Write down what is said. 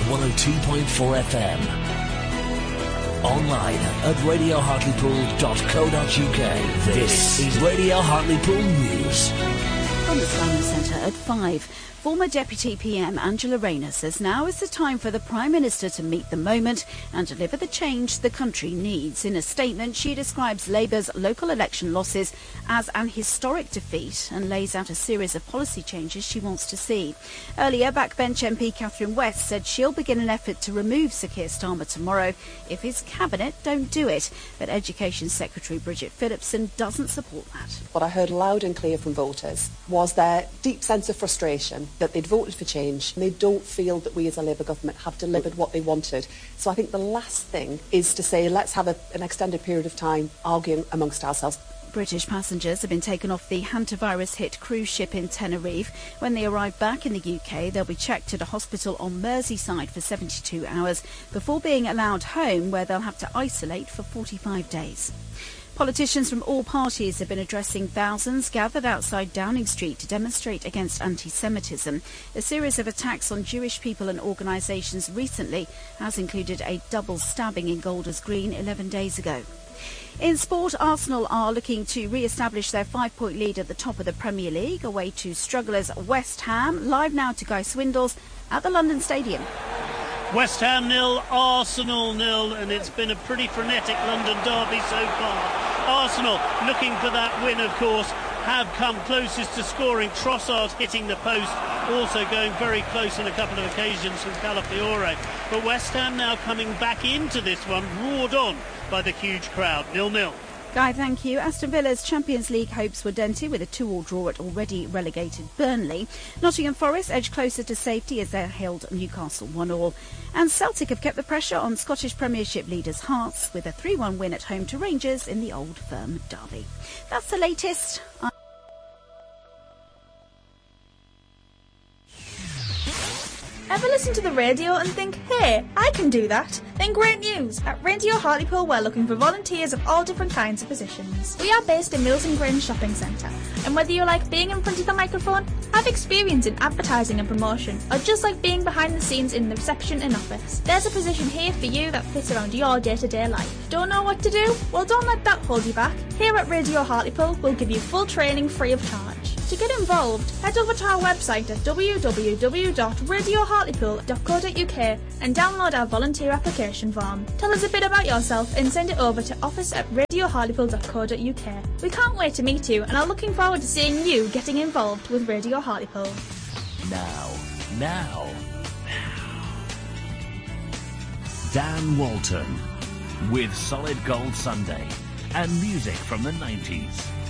102.4 FM. Online at radiohartlepool.co.uk. This is Radio Hartlepool News. From the Salmon Centre at 5. Former Deputy PM Angela Rayner says now is the time for the Prime Minister to meet the moment and deliver the change the country needs. In a statement, she describes Labour's local election losses as an historic defeat and lays out a series of policy changes she wants to see. Earlier, backbench MP Catherine West said she'll begin an effort to remove Sir Keir Starmer tomorrow if his cabinet don't do it. But Education Secretary Bridget Phillipson doesn't support that. What I heard loud and clear from voters was their deep sense of frustration that they'd voted for change and they don't feel that we as a Labour government have delivered what they wanted. So I think the last thing is to say let's have an extended period of time arguing amongst ourselves. British passengers have been taken off the hantavirus-hit cruise ship in Tenerife. When they arrive back in the UK, they'll be checked at a hospital on Merseyside for 72 hours before being allowed home, where they'll have to isolate for 45 days. Politicians from all parties have been addressing thousands gathered outside Downing Street to demonstrate against anti-Semitism. A series of attacks on Jewish people and organisations recently has included a double stabbing in Golders Green 11 days ago. In sport, Arsenal are looking to re-establish their 5-point lead at the top of the Premier League, away to strugglers West Ham. Live now to Guy Swindles at the London Stadium. West Ham 0, Arsenal 0, and it's been a pretty frenetic London derby so far. Arsenal looking for that win, of course, have come closest to scoring. Trossard hitting the post, also going very close on a couple of occasions from Calafiore. But West Ham now coming back into this one, roared on by the huge crowd, 0-0. Guy, thank you. Aston Villa's Champions League hopes were dented with a 2-2 draw at already relegated Burnley. Nottingham Forest edged closer to safety as they held Newcastle 1-1. And Celtic have kept the pressure on Scottish Premiership leaders' Hearts with a 3-1 win at home to Rangers in the Old Firm derby. That's the latest. Ever listen to the radio and think, hey, I can do that? Then great news! At Radio Hartlepool we're looking for volunteers of all different kinds of positions. We are based in Milton Grange Shopping Centre, and whether you like being in front of the microphone, have experience in advertising and promotion, or just like being behind the scenes in the reception and office, there's a position here for you that fits around your day-to-day life. Don't know what to do? Well, don't let that hold you back. Here at Radio Hartlepool we'll give you full training free of charge. To get involved, head over to our website at www.radiohartlepool.co.uk and download our volunteer application form. Tell us a bit about yourself and send it over to office@radiohartlepool.co.uk. We can't wait to meet you and are looking forward to seeing you getting involved with Radio Hartlepool. Now. Dan Walton with Solid Gold Sunday and music from the 90s.